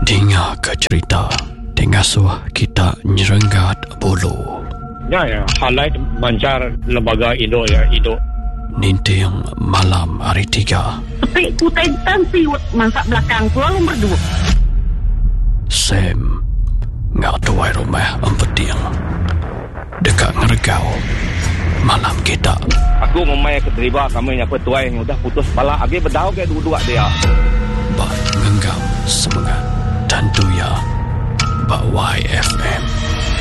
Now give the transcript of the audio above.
Dengar ke cerita Tengah suah kita nyerenggat bulu. Ya, halai bancar lembaga Indo ya, Indo. Ninting malam hari 3. Tapi kutai tansi masak belakang pulau nombor 2. Sam ngak tuai rumah empeting dekat ngeregau malam kita. Aku memang keterlibat kami yang petuai yang udah putus kepala. Agi berdau ke dua-dua dia. Bak ngenggam semangat dan tuya Bak YFM.